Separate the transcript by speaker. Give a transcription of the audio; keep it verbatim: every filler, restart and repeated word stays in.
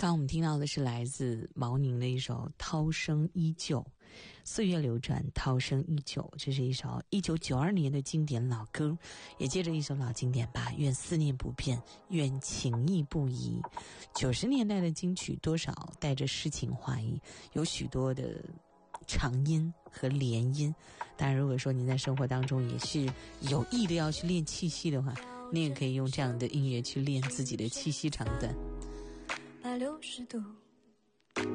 Speaker 1: 刚我们听到的是来自毛宁的一首《涛声依旧》，岁月流转，涛声依旧，这是一首一九九二年的经典老歌，也接着一首老经典吧，愿思念不变，愿情意不移。九十年代的金曲多少带着诗情画意，有许多的长音和连音。当然如果说您在生活当中也是有意的要去练气息的话，你也可以用这样的音乐去练自己的气息长短。
Speaker 2: 把六十度